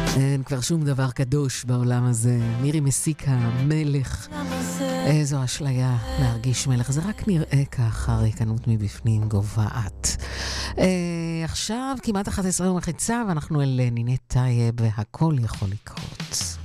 אין כבר שום דבר קדוש בעולם הזה. מירי מסיקה, מלך. איזו אשליה להרגיש מלך. זה רק נראה ככה, ריקנות מבפנים גובעת. עכשיו כמעט 11 ומחצה, ואנחנו אל נינת טייב, והכל יכול לקרות.